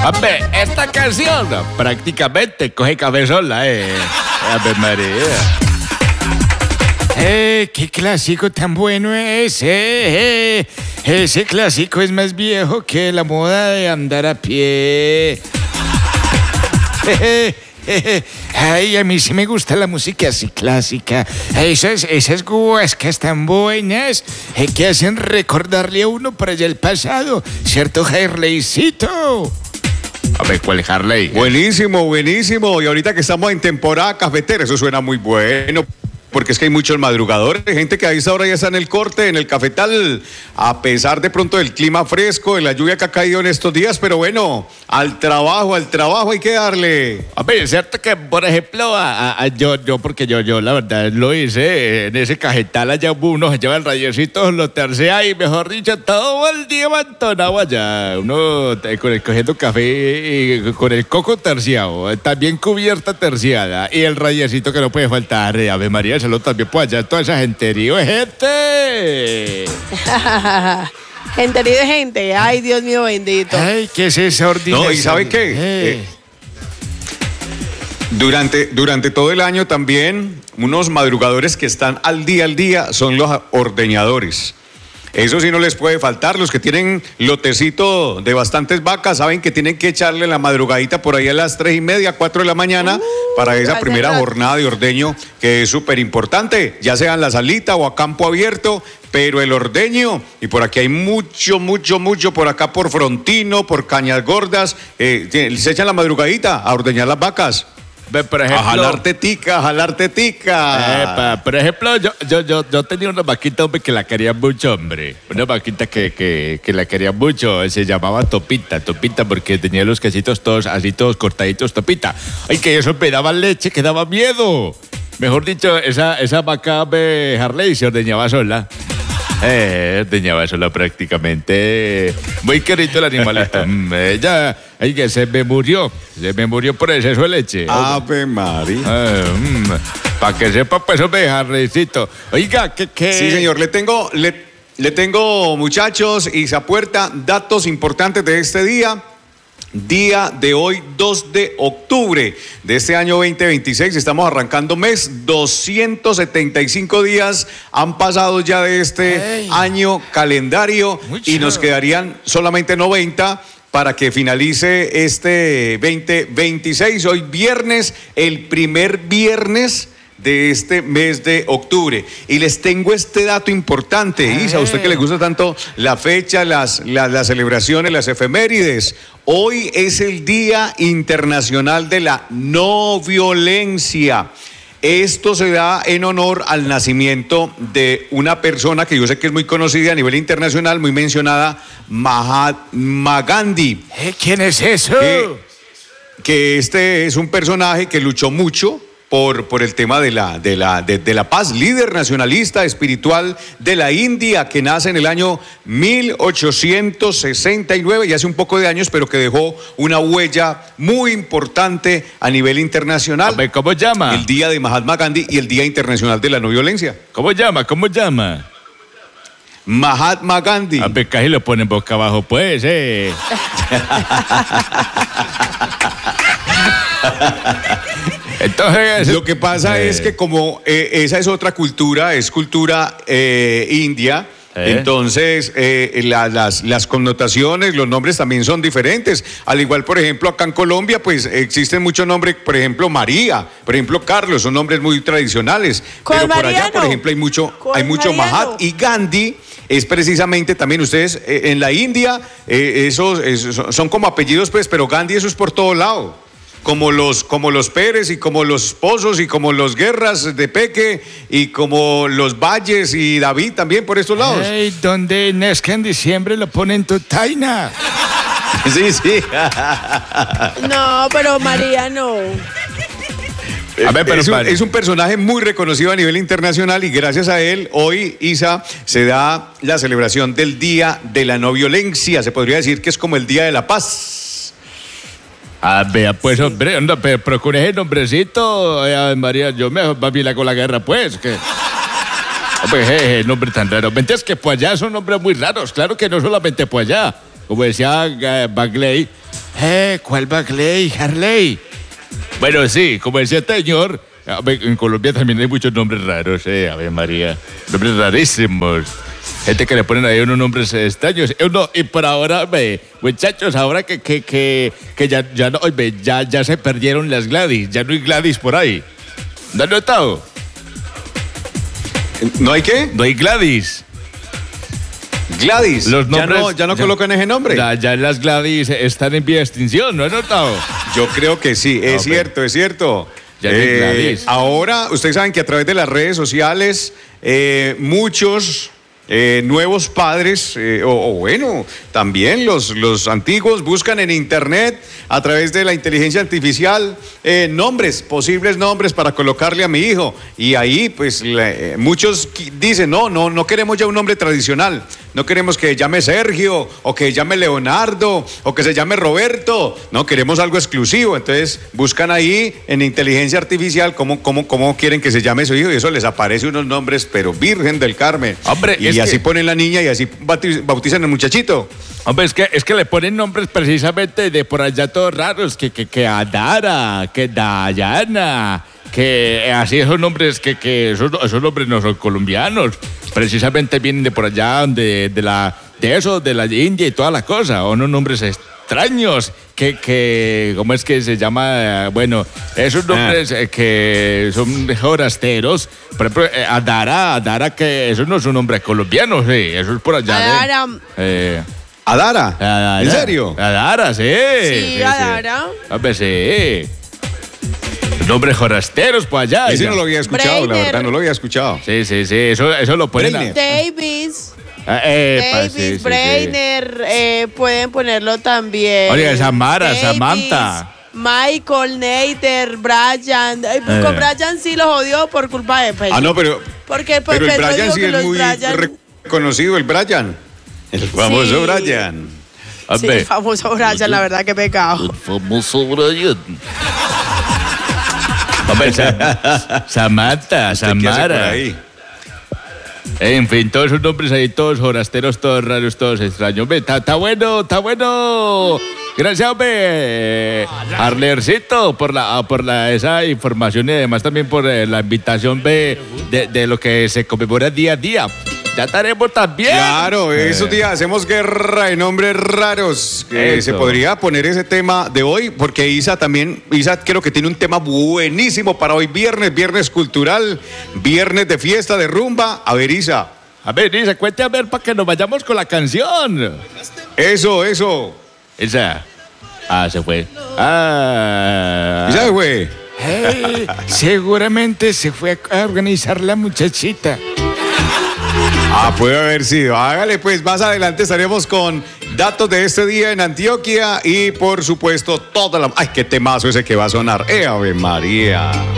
Hombre, esta canción prácticamente coge café sola, Ave María. Qué clásico tan bueno ese. Ese clásico es más viejo que la moda de andar a pie. Ay, a mí sí me gusta la música así clásica. Esas guascas tan buenas que hacen recordarle a uno por allá el pasado. ¿Cierto, Harleycito? A ver, ¿cuál es Harley? Buenísimo, buenísimo. Y ahorita que estamos en temporada cafetera, eso suena muy bueno. Porque es que hay muchos madrugadores, gente que a esa hora ya está en el corte, en el cafetal, a pesar de pronto del clima fresco, de la lluvia que ha caído en estos días, pero bueno, al trabajo hay que darle. A ver, es cierto que, por ejemplo, porque yo la verdad lo hice, en ese cajetal allá uno se lleva el rayecito, lo tercea y, mejor dicho, todo el día amontonado allá, uno cogiendo café y con el coco terciado, también cubierta terciada, y el rayecito que no puede faltar, Ave María, también pues allá toda esa genterío de gente. Genterío de gente. Ay, Dios mío bendito. Ay, ¿qué es esa ordinaria? No, ¿y sabe qué? Durante todo el año también, unos madrugadores que están al día son los ordeñadores. Eso sí no les puede faltar. Los que tienen lotecito de bastantes vacas saben que tienen que echarle la madrugadita por ahí a las 3:30, 4 de la mañana para esa primera jornada de ordeño, que es súper importante, ya sea en la salita o a campo abierto, pero el ordeño, y por aquí hay mucho, por acá por Frontino, por Cañas Gordas, se echan la madrugadita a ordeñar las vacas. Por ejemplo, a jalar tetica. Epa, por ejemplo, yo tenía una vaquita, hombre, que la quería mucho, hombre. Una vaquita que la quería mucho. Se llamaba Topita, porque tenía los quesitos todos así, todos cortaditos, Topita. Ay, que eso me daba leche, que daba miedo. Mejor dicho, esa vaca de Harley se ordeñaba sola. Ordeñaba sola prácticamente. Muy querido el animalito. Ella, que se me murió por exceso de leche. Ave María. Para que sepa, pues, hombre, Harleycito. Oiga, ¿qué? Sí, señor, le tengo, muchachos, y se apuerta datos importantes de este día. Día de hoy, 2 de octubre de este año 2026, estamos arrancando mes, 275 días han pasado ya de este año calendario y nos quedarían solamente 90 para que finalice este 2026. Hoy viernes, el primer viernes de este mes de octubre. Y les tengo este dato importante, Isa, a usted que le gusta tanto la fecha, las celebraciones, las efemérides. Hoy es el Día Internacional de la No Violencia. Esto se da en honor al nacimiento de una persona que yo sé que es muy conocida a nivel internacional, muy mencionada, Mahatma Gandhi. ¿Quién es eso? Que este es un personaje que luchó mucho por el tema de la paz, líder nacionalista espiritual de la India, que nace en el año 1869, ya hace un poco de años, pero que dejó una huella muy importante a nivel internacional. A ver, ¿cómo llama? El Día de Mahatma Gandhi y el Día Internacional de la No Violencia. ¿Cómo llama? Mahatma Gandhi. A ver, casi lo ponen boca abajo, pues, Entonces, lo que pasa es que como esa es otra cultura, es cultura india, entonces las connotaciones, los nombres también son diferentes. Al igual, por ejemplo, acá en Colombia, pues existen muchos nombres, por ejemplo, María, por ejemplo, Carlos, son nombres muy tradicionales. Pero por allá, por ejemplo, hay mucho Mahat, y Gandhi es precisamente también, ustedes en la India, son como apellidos, pues, pero Gandhi eso es por todo lado. Como los Pérez y como los Pozos y como los Guerras de Peque y como los Valles y David también por estos lados. Donde nazca en diciembre lo ponen tu taina. Sí. No, pero María no. A ver, pero es un personaje muy reconocido a nivel internacional y gracias a él hoy, Isa, se da la celebración del Día de la No Violencia. Se podría decir que es como el Día de la Paz. Vea, pues, hombre, pero con ese nombrecito, María, yo me babila con la guerra, pues, que... Hombre, nombre tan raro. Mentiras que pues allá son nombres muy raros, claro que no solamente pues allá. Como decía Bagley, ¿Cuál Bagley? Harley. Bueno, sí, como decía este señor, en Colombia también hay muchos nombres raros, Ave María. Nombres rarísimos. Gente que le ponen ahí unos nombres extraños. Y por ahora, muchachos, ahora que ya no, ya se perdieron las Gladys. Ya no hay Gladys por ahí. ¿No han notado? ¿No hay qué? No hay Gladys. Gladys. Los nombres, ya no colocan ese nombre. Ya las Gladys están en vía de extinción, ¿no has notado? Yo creo que sí, es cierto, es cierto. Ya no hay Gladys. Ahora, ustedes saben que a través de las redes sociales, muchos nuevos padres, bueno, también los antiguos buscan en internet a través de la inteligencia artificial posibles nombres para colocarle a mi hijo. Y ahí, pues, muchos dicen, no queremos ya un nombre tradicional. No queremos que llame Sergio, o que llame Leonardo, o que se llame Roberto. No, queremos algo exclusivo. Entonces buscan ahí en inteligencia artificial cómo quieren que se llame su hijo, y eso les aparece unos nombres, pero Virgen del Carmen. Hombre, y así ponen la niña y así bautizan al muchachito. Hombre, es que le ponen nombres precisamente de por allá todos raros, que Adara, que Dayana, que así esos nombres, que esos nombres no son colombianos. Precisamente vienen de por allá, de la India y toda la cosa, o unos nombres extraños, ¿cómo es que se llama? Bueno, esos nombres que son forasteros, por ejemplo, Adara, que eso no es un nombre colombiano, sí, eso es por allá. Adara. ¿En serio? Adara, sí. Sí, Adara. A ver, sí. Nombres forasteros por allá. Ese no lo había escuchado, Breiner. la verdad, no lo había escuchado. Sí, eso lo ponen. Breiner. Davis. Sí. Breiner, pueden ponerlo también. Oiga, Samara, Davis, Samantha. Michael, Nader, Brian. Con Brian sí lo jodió por culpa de Pedro. No, pero Porque el Pedro Brian dijo sí que es los muy Brian. reconocido, el Brian. El famoso Sí. Brian. Sí, el famoso Brian, la verdad que pecado. Famoso Brian. Hombre, Samantha, ¿Usted qué hace por Samara. ahí? En fin, todos esos nombres ahí, todos forasteros, todos raros, todos extraños. Hombre, está bueno. Gracias, hombre. Arlercito, por esa información y además también por la invitación de lo que se conmemora día a día. Ya estaremos también. Claro, esos días hacemos guerra de nombres raros. Se podría poner ese tema de hoy, porque Isa creo que tiene un tema buenísimo para hoy, viernes cultural, viernes de fiesta, de rumba. A ver, Isa. Cuente a ver para que nos vayamos con la canción. Eso. Esa. Se fue. Isa, güey. Seguramente se fue a organizar la muchachita. Puede haber sido. Hágale, pues más adelante estaremos con datos de este día en Antioquia y por supuesto ¡ay, qué temazo ese que va a sonar! ¡Ave María!